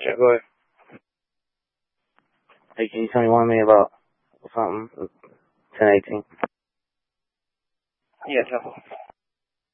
Yeah, go ahead. Hey, can you tell me one minute about something? 1018. Yeah, tell me.